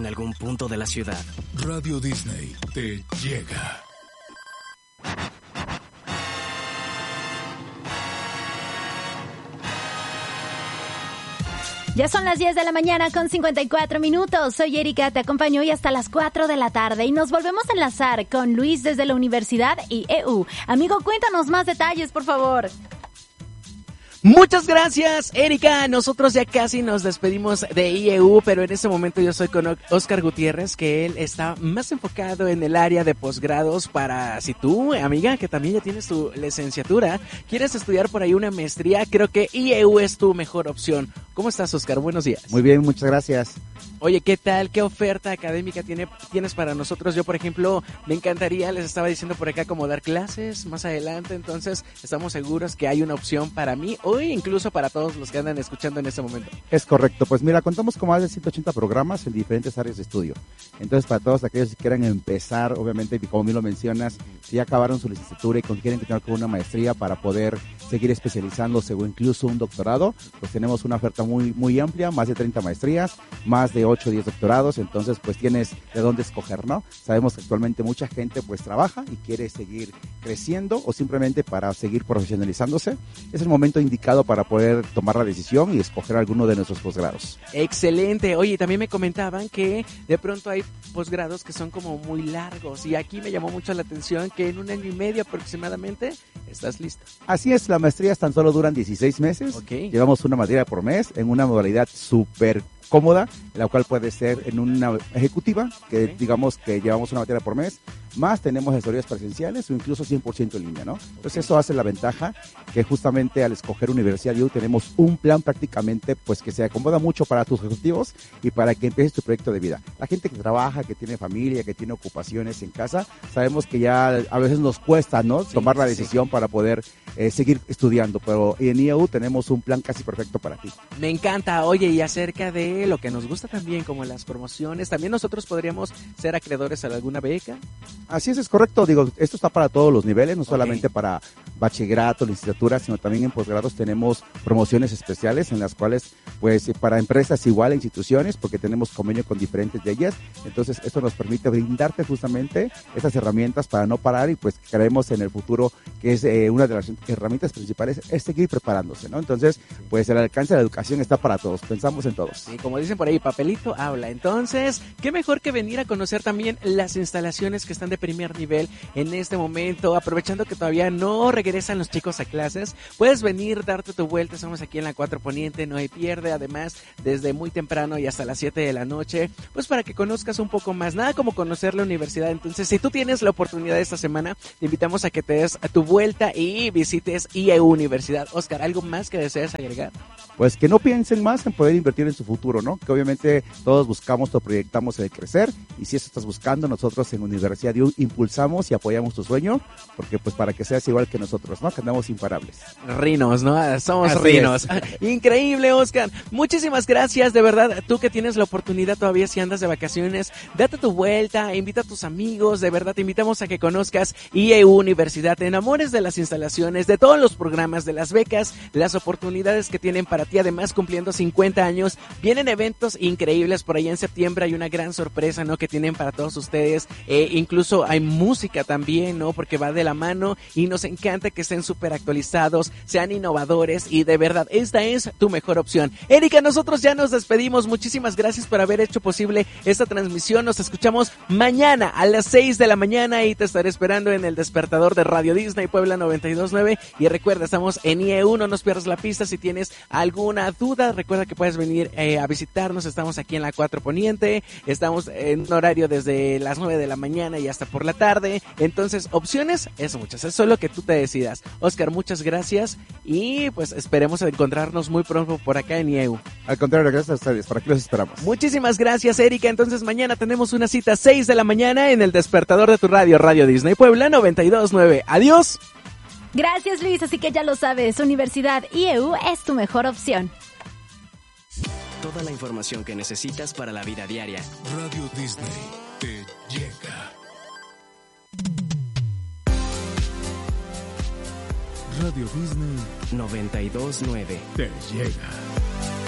en algún punto de la ciudad. Radio Disney te llega. Ya son las 10 de la mañana con 54 minutos. Soy Erika, te acompaño hoy hasta las 4 de la tarde y nos volvemos a enlazar con Luis desde la Universidad IEU. Amigo, cuéntanos más detalles, por favor. Muchas gracias, Erika. Nosotros ya casi nos despedimos de IEU, pero en este momento yo estoy con Oscar Gutiérrez, que él está más enfocado en el área de posgrados para, si tú, amiga, que también ya tienes tu licenciatura, quieres estudiar por ahí una maestría, creo que IEU es tu mejor opción. ¿Cómo estás, Oscar? Buenos días. Muy bien, muchas gracias. Oye, ¿qué tal? ¿Qué oferta académica tienes para nosotros? Yo, por ejemplo, me encantaría, les estaba diciendo por acá, como dar clases más adelante, entonces estamos seguros que hay una opción para mí o incluso para todos los que andan escuchando en este momento. Es correcto, pues mira, contamos con más de 180 programas en diferentes áreas de estudio. Entonces, para todos aquellos que quieran empezar, obviamente, como bien lo mencionas, si ya acabaron su licenciatura y quieren continuar con una maestría para poder seguir especializándose o incluso un doctorado, pues tenemos una oferta muy amplia, más de 30 maestrías, más de 8 o 10 doctorados, entonces pues tienes de dónde escoger, ¿no? Sabemos que actualmente mucha gente pues trabaja y quiere seguir creciendo o simplemente para seguir profesionalizándose. Es el momento indicado para poder tomar la decisión y escoger alguno de nuestros posgrados. Excelente. Oye, también me comentaban que de pronto hay posgrados que son como muy largos y aquí me llamó mucho la atención que en 1 año y medio aproximadamente estás listo. Así es, las maestrías tan solo duran 16 meses. Okay. Llevamos una materia por mes en una modalidad súper cómoda, la cual puede ser en una ejecutiva, que digamos que llevamos una materia por mes, más tenemos asesorías presenciales o incluso 100% en línea, ¿no? Entonces eso hace la ventaja que justamente al escoger Universidad IEU tenemos un plan prácticamente pues que se acomoda mucho para tus objetivos y para que empieces tu proyecto de vida. La gente que trabaja, que tiene familia, que tiene ocupaciones en casa, sabemos que ya a veces nos cuesta, ¿no? Tomar la decisión para poder seguir estudiando, pero en IEU tenemos un plan casi perfecto para ti. Me encanta. Oye, y acerca de lo que nos gusta también, como las promociones, también nosotros podríamos ser acreedores a alguna beca. Así es correcto. Digo, esto está para todos los niveles, no solamente para bachillerato, licenciatura, sino también en posgrados tenemos promociones especiales en las cuales, pues, para empresas igual, instituciones, porque tenemos convenio con diferentes de ellas. Entonces, esto nos permite brindarte justamente esas herramientas para no parar y, pues, creemos en el futuro que es una de las herramientas principales, es seguir preparándose, ¿no? Entonces, pues, el alcance de la educación está para todos. Pensamos en todos. Y como dicen por ahí, papelito habla. Entonces, qué mejor que venir a conocer también las instalaciones que están de primer nivel en este momento, aprovechando que todavía no regresan los chicos a clases, puedes venir, darte tu vuelta, estamos aquí en la 4 Poniente, no hay pierde, además, desde muy temprano y hasta las 7 de la noche, pues para que conozcas un poco más, nada como conocer la universidad. Entonces, si tú tienes la oportunidad esta semana, te invitamos a que te des a tu vuelta y visites IEU Universidad. Oscar, ¿algo más que deseas agregar? Pues que no piensen más en poder invertir en su futuro, ¿no? Que obviamente todos buscamos o proyectamos el crecer, y si eso estás buscando, nosotros en Universidad IEU impulsamos y apoyamos tu sueño, porque pues para que seas igual que nosotros, ¿no? Que andamos imparables. Rinos, ¿no? Somos Así rinos. Increíble, Oscar. Muchísimas gracias, de verdad. Tú que tienes la oportunidad todavía, si andas de vacaciones, date tu vuelta, invita a tus amigos, de verdad te invitamos a que conozcas IEU Universidad, te enamores de las instalaciones, de todos los programas, de las becas, las oportunidades que tienen para ti, además cumpliendo 50 años, vienen eventos increíbles por ahí en septiembre, hay una gran sorpresa, ¿no? Que tienen para todos ustedes, incluso hay música también, ¿no? Porque va de la mano y nos encanta que estén súper actualizados, sean innovadores y de verdad, esta es tu mejor opción. Erika, nosotros ya nos despedimos, muchísimas gracias por haber hecho posible esta transmisión, nos escuchamos mañana a las 6 de la mañana y te estaré esperando en el despertador de Radio Disney Puebla 92.9 y recuerda, estamos en IEU, no nos pierdas la pista, si tienes alguna duda, recuerda que puedes venir a visitarnos, estamos aquí en la 4 Poniente, estamos en un horario desde las 9 de la mañana y hasta por la tarde, entonces opciones es muchas, es solo que tú te decidas. Oscar, muchas gracias y pues esperemos encontrarnos muy pronto por acá en IEU. Al contrario, gracias a ustedes, por aquí los esperamos. Muchísimas gracias, Erika, entonces mañana tenemos una cita 6 de la mañana en el despertador de tu radio, Radio Disney Puebla 92.9. Adiós. Gracias, Luis, así que ya lo sabes, Universidad IEU es tu mejor opción. Toda la información que necesitas para la vida diaria. Radio Disney te llega. Radio Disney 92.9 te llega.